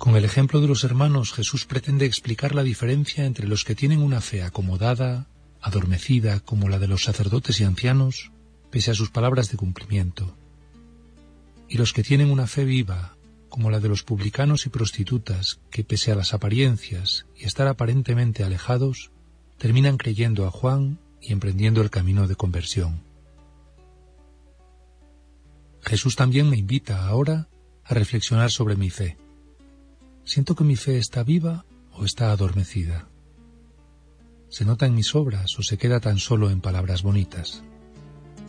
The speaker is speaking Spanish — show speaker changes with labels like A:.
A: Con el ejemplo de los hermanos, Jesús pretende explicar la diferencia entre los que tienen una fe acomodada, adormecida, como la de los sacerdotes y ancianos, pese a sus palabras de cumplimiento, y los que tienen una fe viva, como la de los publicanos y prostitutas, que pese a las apariencias y estar aparentemente alejados, terminan creyendo a Juan y emprendiendo el camino de conversión. Jesús también me invita ahora a reflexionar sobre mi fe. ¿Siento que mi fe está viva o está adormecida? ¿Se nota en mis obras o se queda tan solo en palabras bonitas?